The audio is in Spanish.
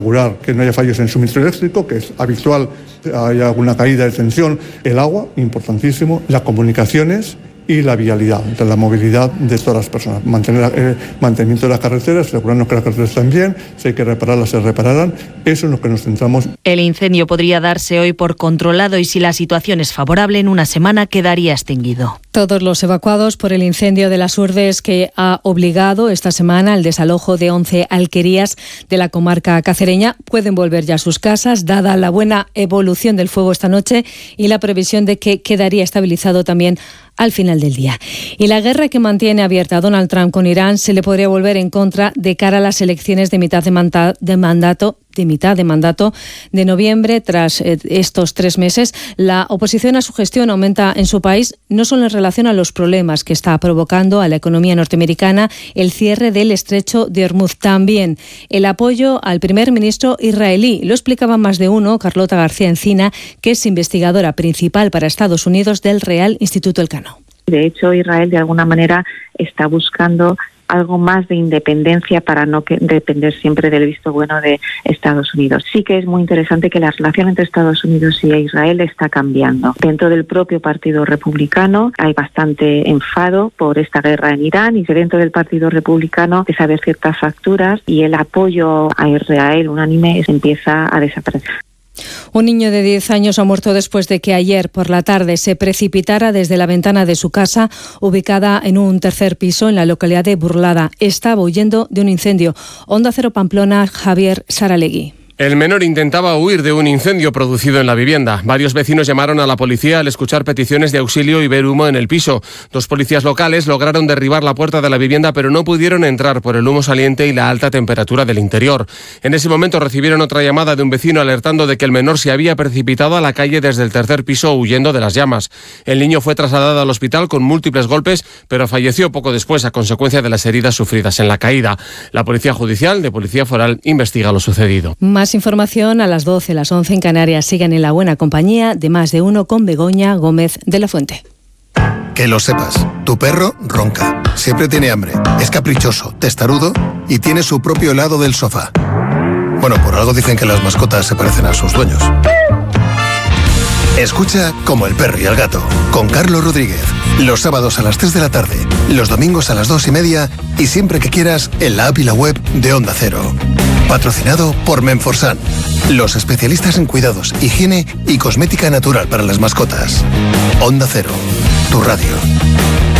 asegurar que no haya fallos en el suministro eléctrico, que es habitual, hay alguna caída de tensión, el agua, importantísimo, las comunicaciones y la vialidad, la movilidad de todas las personas. Mantenimiento de las carreteras, asegurarnos que las carreteras están bien, si hay que repararlas, se repararán. Eso es en lo que nos centramos. El incendio podría darse hoy por controlado y si la situación es favorable, en una semana quedaría extinguido. Todos los evacuados por el incendio de las Urbes, que ha obligado esta semana al desalojo de 11 alquerías de la comarca cacereña, pueden volver ya a sus casas, dada la buena evolución del fuego esta noche y la previsión de que quedaría estabilizado también al final del día. Y la guerra que mantiene abierta Donald Trump con Irán se le podría volver en contra de cara a las elecciones de mitad de mandato de noviembre. Tras estos 3 meses, la oposición a su gestión aumenta en su país, no solo en relación a los problemas que está provocando a la economía norteamericana el cierre del estrecho de Hormuz, también el apoyo al primer ministro israelí. Lo explicaba más de uno Carlota García Encina, que es investigadora principal para Estados Unidos del Real Instituto Elcano. De hecho, Israel de alguna manera está buscando algo más de independencia para no depender siempre del visto bueno de Estados Unidos. Sí que es muy interesante que la relación entre Estados Unidos y Israel está cambiando. Dentro del propio Partido Republicano hay bastante enfado por esta guerra en Irán, y dentro del Partido Republicano empieza a haber ciertas fracturas y el apoyo a Israel unánime empieza a desaparecer. Un niño de 10 años ha muerto después de que ayer por la tarde se precipitara desde la ventana de su casa, ubicada en un 3er piso en la localidad de Burlada. Estaba huyendo de un incendio. Onda Cero Pamplona, Javier Saralegui. El menor intentaba huir de un incendio producido en la vivienda. Varios vecinos llamaron a la policía al escuchar peticiones de auxilio y ver humo en el piso. 2 policías locales lograron derribar la puerta de la vivienda, pero no pudieron entrar por el humo saliente y la alta temperatura del interior. En ese momento recibieron otra llamada de un vecino alertando de que el menor se había precipitado a la calle desde el 3er piso huyendo de las llamas. El niño fue trasladado al hospital con múltiples golpes, pero falleció poco después a consecuencia de las heridas sufridas en la caída. La Policía Judicial de Policía Foral investiga lo sucedido. Más información a las 12, las 11 en Canarias. Sigan en la buena compañía de Más de Uno con Begoña Gómez de la Fuente. Que lo sepas, tu perro ronca, siempre tiene hambre, es caprichoso, testarudo y tiene su propio lado del sofá. Bueno, por algo dicen que las mascotas se parecen a sus dueños. Escucha Como el perro y el gato, con Carlos Rodríguez, los sábados a las 3 de la tarde, los domingos a las 2:30 y siempre que quieras en la app y la web de Onda Cero. Patrocinado por Menforsan, los especialistas en cuidados, higiene y cosmética natural para las mascotas. Onda Cero, tu radio.